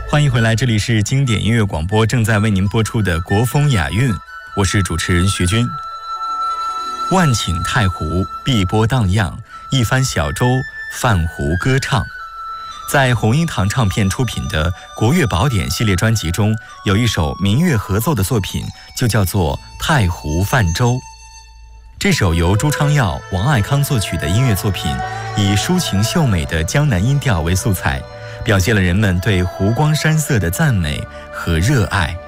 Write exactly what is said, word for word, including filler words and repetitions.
欢迎回来，这里是经典音乐广播，正在为您播出的国风雅韵，我是主持人徐军。万顷太湖，碧波荡漾，一帆小舟，泛湖歌唱。在红音堂唱片出品的《国乐宝典》系列专辑中，有一首民乐合奏的作品，就叫做《太湖泛舟》。这首由朱昌耀、王爱康作曲的音乐作品，以抒情秀美的江南音调为素材，表现了人们对湖光山色的赞美和热爱。